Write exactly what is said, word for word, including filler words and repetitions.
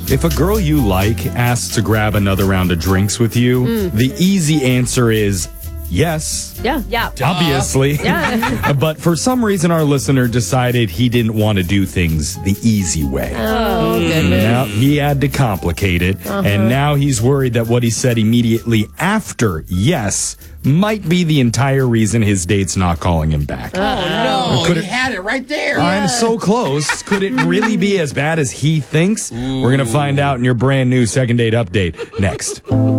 If a girl you like asks to grab another round of drinks with you, mm. the easy answer is yes. Yeah. Yeah. Obviously. Yeah. But for some reason, our listener decided he didn't want to do things the easy way. Oh, goodness. Now he had to complicate it. Uh-huh. And now he's worried that what he said immediately after yes might be the entire reason his date's not calling him back. Oh, no. Could he it, had it right there. I'm so close. Could it really be as bad as he thinks? Ooh. We're going to find out in your brand new second date update next.